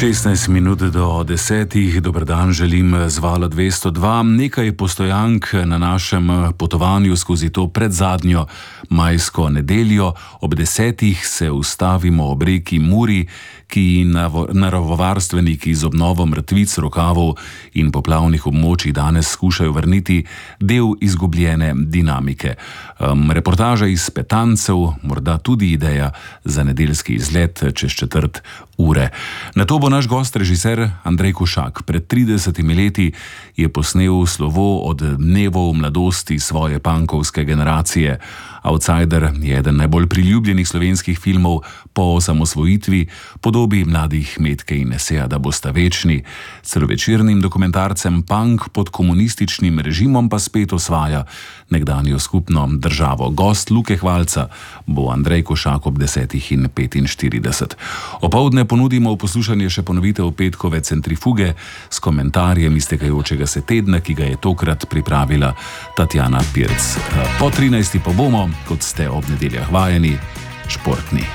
16 minut do 10. Dober dan želim z Vala 202. Nekaj postojank na našem potovanju skozi to predzadnjo majsko nedeljo. Ob 10. se ustavimo ob reki Muri, ki naravovarstveniki z obnovo mrtvic, rokavov in poplavnih območij danes skušajo vrniti del izgubljene dinamike. Reportaža iz Petancev, morda tudi ideja za nedeljski izlet čez četrt ure. Na to bo naš gost, režiser Andrej Košak. Pred 30 leti je posnel slovo od dnevov mladosti svoje punkovske generacije. Outsider je eden najbolj priljubljenih slovenskih filmov po osamosvojitvi, podobi mladih Metke in Neseja, da bosta večni. Celovečernim dokumentarcem punk pod komunističnim režimom pa spet osvaja nekdanjo skupno državo. Gost Luke Hvalca bo Andrej Košak ob 10:45. Opoldne ponudimo v poslušanje še ponovitev petkove Centrifuge s komentarjem iztekajočega se tedna, ki ga je tokrat pripravila Tatjana Pirc. Po 13. pa bomo, kot ste ob nedeljah vajeni, športni.